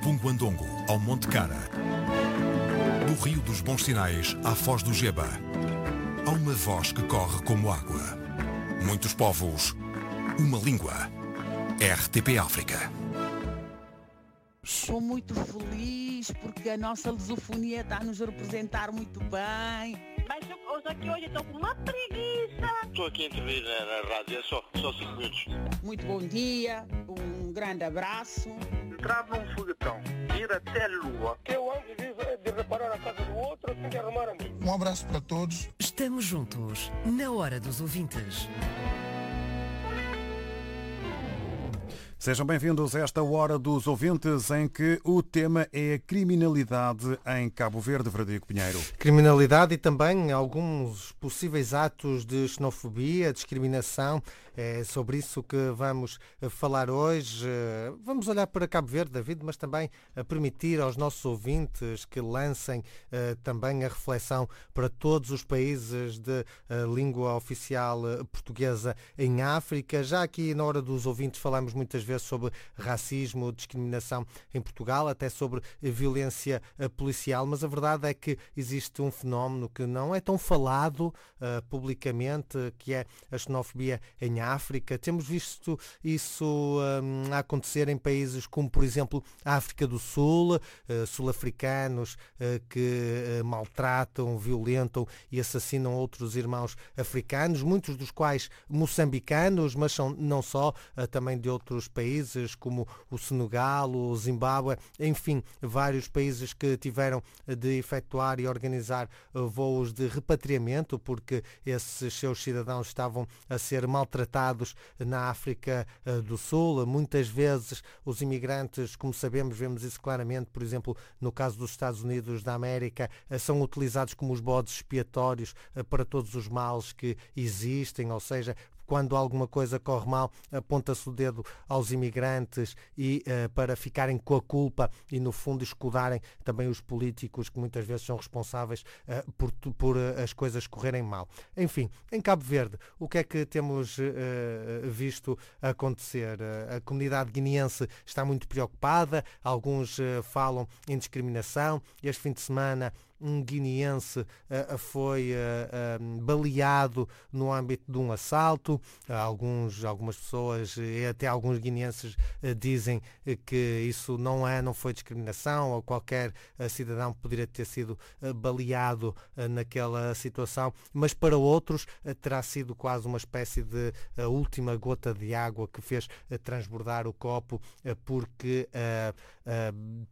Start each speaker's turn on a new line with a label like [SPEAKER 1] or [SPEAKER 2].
[SPEAKER 1] Punguandongo ao Monte Cara, do Rio dos Bons Sinais à Foz do Geba, há uma voz que corre como água. Muitos povos, uma língua. RTP África.
[SPEAKER 2] Estou muito feliz porque a nossa lusofonia está a nos representar muito bem.
[SPEAKER 3] Mas hoje estou com uma preguiça.
[SPEAKER 4] Estou aqui a intervir na rádio, é só 5 minutos.
[SPEAKER 2] Muito bom dia, um grande abraço.
[SPEAKER 5] Entrar num foguetão, ir até a Lua. Eu antes de reparar a casa do outro, tenho que arrumar a mim.
[SPEAKER 6] Um abraço para todos.
[SPEAKER 7] Estamos juntos, na hora dos ouvintes.
[SPEAKER 8] Sejam bem-vindos a esta Hora dos Ouvintes, em que o tema é a criminalidade em Cabo Verde, Frederico Pinheiro.
[SPEAKER 9] Criminalidade e também alguns possíveis atos de xenofobia, discriminação. É sobre isso que vamos falar hoje. Vamos olhar para Cabo Verde, David, mas também permitir aos nossos ouvintes que lancem também a reflexão para todos os países de língua oficial portuguesa em África. Já aqui na Hora dos Ouvintes falamos muitas vezes sobre racismo, discriminação em Portugal, até sobre violência policial, mas a verdade é que existe um fenómeno que não é tão falado publicamente, que é a xenofobia em África. Temos visto isso a acontecer em países como, por exemplo, a África do Sul, sul-africanos que maltratam, violentam e assassinam outros irmãos africanos, muitos dos quais moçambicanos, mas não só, também de outros países como o Senegal, o Zimbábue, enfim, vários países que tiveram de efetuar e organizar voos de repatriamento porque esses seus cidadãos estavam a ser maltratados na África do Sul. Muitas vezes os imigrantes, como sabemos, vemos isso claramente, por exemplo, no caso dos Estados Unidos da América, são utilizados como os bodes expiatórios para todos os males que existem, ou seja, quando alguma coisa corre mal, aponta-se o dedo aos imigrantes e para ficarem com a culpa e, no fundo, escudarem também os políticos que muitas vezes são responsáveis por as coisas correrem mal. Enfim, em Cabo Verde, o que é que temos visto acontecer? A comunidade guineense está muito preocupada, alguns falam em discriminação. Este fim de semana, um guineense foi baleado no âmbito de um assalto. Algumas pessoas e até alguns guineenses dizem que isso não foi discriminação, ou qualquer cidadão poderia ter sido baleado naquela situação, mas para outros terá sido quase uma espécie de última gota de água que fez transbordar o copo, porque